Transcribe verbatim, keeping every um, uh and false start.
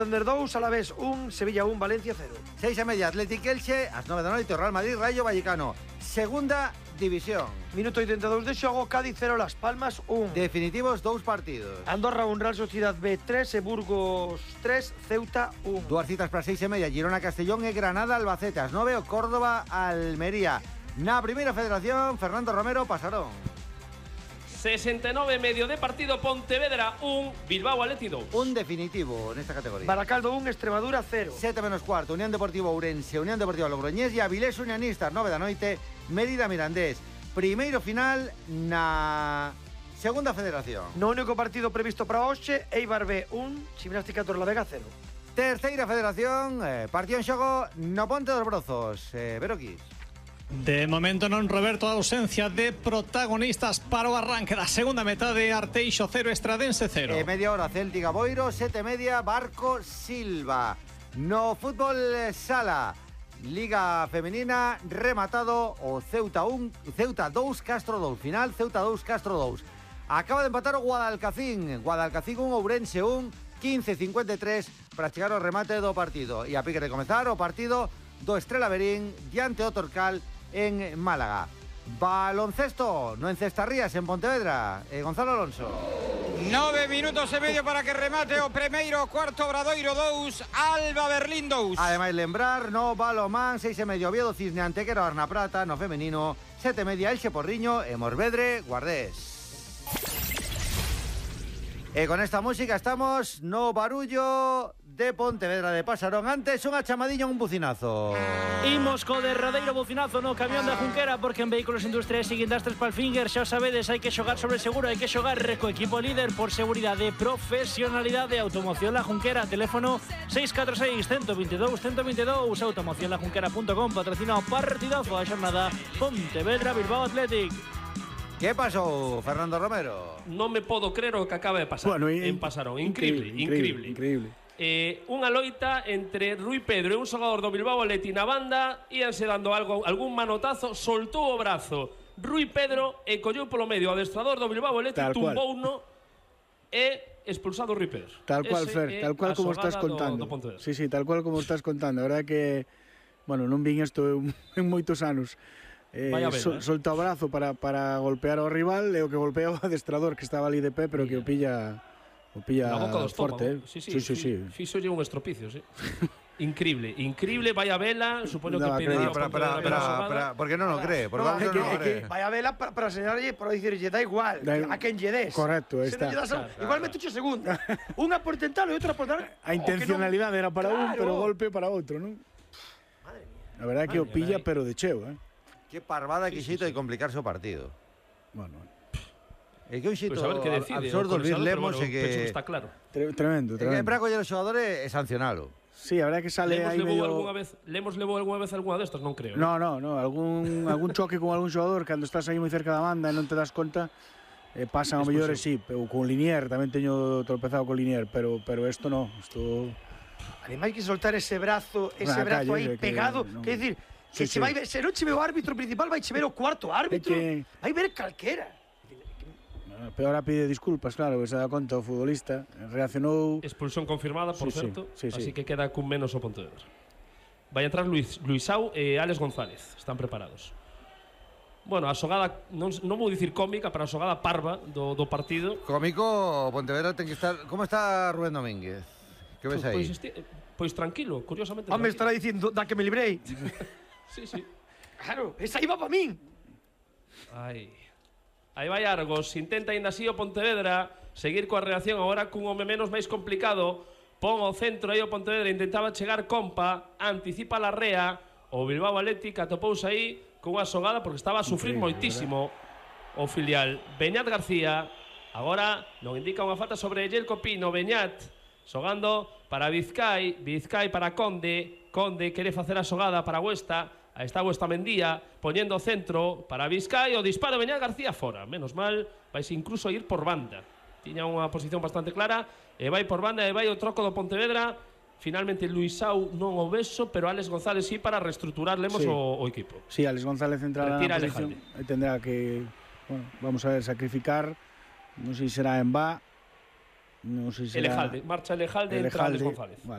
Santander dos, Alavés un, Sevilla un, Valencia cero. Seis e media, Atlético Elche, ás nove da noite, Real Madrid, Rayo Vallecano. Segunda división. Minuto oitenta e dous de xogo, Cádiz cero, Las Palmas un. Definitivos dous partidos. Andorra un, Real Sociedad B tres e Burgos tres, Ceuta un. Dúas citas para seis e media, Girona Castellón e Granada Albacete. Ás nove o Córdoba Almería. Na primeira federación, Fernando Romero, Pasarón. sesenta e nove e medio de partido, Pontevedra un, Bilbao Athletic dos. Un definitivo nesta categoría. Baracaldo un, Extremadura cero. Sete menos cuarto, Unión Deportivo Ourense, Unión Deportiva Logroñés e Avilés Unionistas, nove da noite, Mérida Mirandés. Primeiro final na segunda federación. No único partido previsto para hoxe, Eibar B un, Gimnástica Torlavega cero. Terceira federación, eh, partido en xogo no Ponte dos Brozos. Eh, Veroquis. De momento non, Roberto, a ausencia de protagonistas para o arranque da segunda metade. Arteixo cero, Estradense cero. E media hora, Céltica Boiro, sete e media, Barco Silva. No fútbol sala, Liga Femenina, rematado o Ceuta un, Ceuta dos, Castro dos. Final, Ceuta dos, Castro dos. Acaba de empatar o Guadalcacín. Guadalcacín un, Ourense un, quince cincuenta e tres para chegar ao remate do partido. E a pique de comezar o partido do Estrela Verín diante o Torcal en Málaga. Baloncesto, no en Cestarrías, en Pontevedra. Eh, Gonzalo Alonso. Nove minutos e medio para que remate o primeiro cuarto, Obradoiro dous, Alba Berlín dous. Ademais lembrar, no balomán, seis e medio, Oviedo Cisne Antequera Arna Prata, no femenino, sete e media, Elxe Porriño e Morvedre Guardés. E con esta música estamos no barullo de Pontevedra de Pasarón. Antes unha chamadinha, un bucinazo. Imos co derradeiro bucinazo no camión da Junquera, porque en Vehículos Industriais e Guindastres Palfinger xa sabedes, hai que xogar sobre seguro, hai que xogar co equipo líder por seguridade, profesionalidade. Automoción La Junquera, teléfono seis catro seis, uno dos dous, uno dos dous. automoción la junquera punto com, patrocina o partidazo da xornada Pontevedra Bilbao Athletic. Que pasou, Fernando Romero? Non me podo creer o que acaba de pasar. Bueno, en Pasarón, increíble, increíble. increíble. Eh, unha loita entre Rui Pedro e un xogador do Bilbao Athletic na banda, íanse dando algo, algún manotazo, soltou o brazo Rui Pedro e colleu polo medio o adestrador do Bilbao Athletic, tumbouno e expulsado Rui Pedro. Tal cual, Ese Fer, tal cual como estás contando. Do, do sí, sí, tal cual como estás contando. A verdade que, bueno, non vin isto en moitos anos. Eh, vela, sol, eh? solta o brazo para, para golpear ao rival e o que golpea o adestrador que estaba ali de pé, pero que o pilla o pilla forte, eh? Sí, sí, sí, sí, sí. Fixolle un estropicio, sí. Increíble, increíble, vaya vela, supoño no, que pedido para, para, para, para, para, ¿por qué no lo cree? ¿Por no, qué no, no lo cree? Vaya vela para, para enseñarlle, para dicirlle, da igual, da, a quen lle des. Correcto, ahí se está. No das, claro, igual claro. Metuche segunda. Unha por tentarlo e outra por dar. A intencionalidade no, era para claro. un, pero o golpe para outro, non? Madre mía. A verdade que o pilla, madre. Pero de cheo, eh? Qué parvada sí, que sí, xito sí. de complicarse o partido. Bueno, é que un xito pues a ver que decide, absurdo Luis Lemos bueno, e que está claro. Tremendo, tremendo. É que para coller os xogadores e sancionalo. Sí, a verdade que sale Lemos aí levou medio... algunha vez, Lemos levou algunha vez algunha destas, non creo. No, no, no, algún algún choque con algún xogador cando estás aí moi cerca da banda e non te das conta, eh, pasan ao mellor, sí, ou con Linier, tamén teño tropezado con Linier, pero pero isto no, isto Ademais que soltar ese brazo, ese nah, brazo calle, aí que, pegado, no. que decir, que sí, se sí. vai ver, se non che ve o árbitro principal, vai che ver o cuarto árbitro, que... vai ver calquera. Pero ahora pide disculpas, claro, que se dá conta o futbolista, reaccionou... Expulsión confirmada, por sí, certo, sí, sí, así sí. que queda cun menos o Pontevedra. Vai entrar Luis, Luisao e Alex González, están preparados. Bueno, a xogada, non, non vou dicir cómica, pero a xogada parva do, do partido. Cómico, Pontevedra ten que estar... Como está Rubén Domínguez? Que ves aí? Pois, esti... pois tranquilo, curiosamente. Home, estará dicindo, da que me librei. Sí, sí. Claro, esa iba para min. Ai. Aí vai Argos, intenta ainda así o Pontevedra seguir coa reacción agora cun home menos máis complicado. Pon ao centro aí o Pontevedra, intentaba chegar Compa, anticipa la rea, o Bilbao Athletic atopouse aí cunha xogada porque estaba a sufrir moitísimo o filial. Beñat García, agora non indica unha falta sobre Yelko Pino. Beñat xogando para Vizcai, Vizcai para Conde, Conde quere facer a xogada para Huesta. Aí está Huesta Mendía, poñendo o centro para Vizcai, o disparo Beñat García fora. Menos mal, vais incluso ir por banda. Tiña unha posición bastante clara, e vai por banda, e vai o troco do Pontevedra. Finalmente Luisao non o beso, pero Alex González sí para reestruturar Lemos sí. o, o equipo. Sí, Alex González entrará na posición. E tendrá que, bueno, vamos a ver, sacrificar, non sei se será en va, non sei se será... Elejalde, marcha Elejalde, entra Alex González. Vale.